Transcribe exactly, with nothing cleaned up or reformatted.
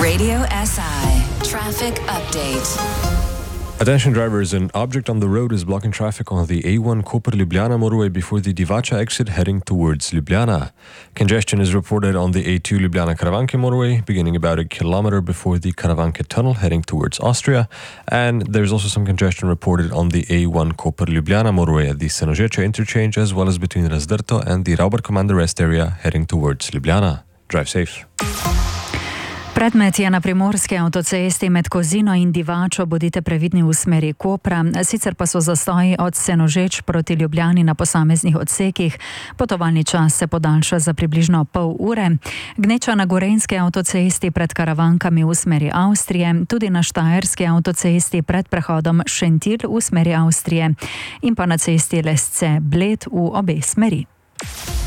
Radio S I Traffic Update. Attention drivers, an object on the road is blocking traffic on the A one Koper-Ljubljana motorway before the Divača exit heading towards Ljubljana. Congestion is reported on the A two Ljubljana-Karavanke motorway, beginning about a kilometer before the Karavanke tunnel heading towards Austria. And there's also some congestion reported on the A one Koper-Ljubljana motorway at the Senožeče interchange, as well as between Razdrto and the Rauber Commander Rest area heading towards Ljubljana. Drive safe. Predmet je na primorski avtocesti med Kozino in Divačo, bodite previdni v smeri Kopra, sicer pa so zastoji od Senožeč proti Ljubljani na posameznih odsekih. Potovalni čas se podaljša za približno pol ure. Gneča na gorenjski avtocesti pred Karavankami v smeri Avstrije, tudi na štajerski avtocesti pred prehodom Šentilj v smeri Avstrije in pa na cesti Lesce-Bled v obe smeri.